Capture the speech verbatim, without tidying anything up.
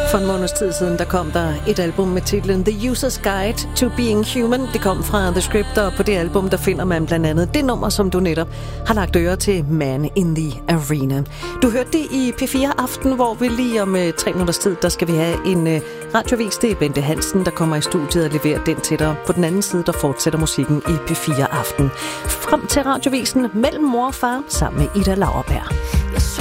For en måneds tid siden, der kom der et album med titlen The User's Guide to Being Human. Det kom fra The Script, og på det album, der finder man blandt andet det nummer, som du netop har lagt øre til, Man in the Arena. Du hørte det i P fire Aften, hvor vi lige om uh, tre minutters tid, der skal vi have en uh, radiovis. Det er Bente Hansen, der kommer i studiet og leverer den til dig. På den anden side, der fortsætter musikken i P fire Aften. Frem til radiovisen mellem mor og far, sammen med Ida Lauerberg.